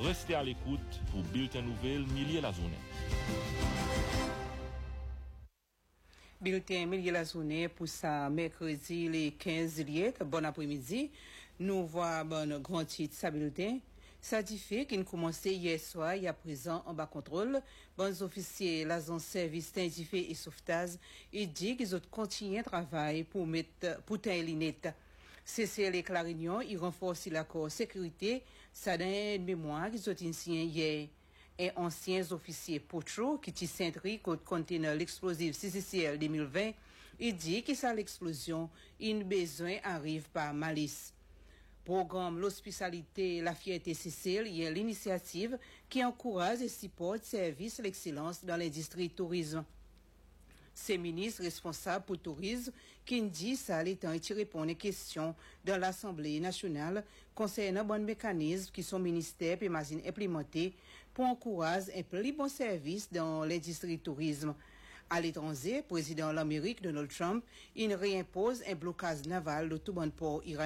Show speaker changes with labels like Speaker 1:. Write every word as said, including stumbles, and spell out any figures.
Speaker 1: Restez à l'écoute pour Bulletin Nouvelle Milieu la Journée.
Speaker 2: Bulletin Milieu la Journée pour ça mercredi le quinze juillet. Bon après-midi. Nous voyons bon grand titre sa bulletin. Ça dit fait qu'il commençait hier soir, il y a présent en bas contrôle. Bons officiers, l'agence service d'indiffé et sauvetage, ils disent qu'ils ont continué à travailler pour mettre, pour teindre les net. C C L et Clarignon, ils renforcent l'accord sécurité, ça donne une mémoire qu'ils ont signé hier. Un ancien officier Potro, qui tient Saint-Ric, contre conteneur l'explosif C C L deux mille vingt, il dit que ça l'explosion, une besoin arrive par malice. Programme l'hospitalité, la fierté C C L, il y a l'initiative qui encourage et supporte service l'excellence dans l'industrie tourisme. C'est ministre responsable pour le tourisme qui dit ça l'étant qui répond aux questions dans l'Assemblée nationale concernant bon mécanismes qui sont ministères et machines implémentés pour encourager un plus bon service dans l'industrie tourisme. À l'étranger, président de l'Amérique Donald Trump, il réimpose un blocage naval de tout bon port iranien.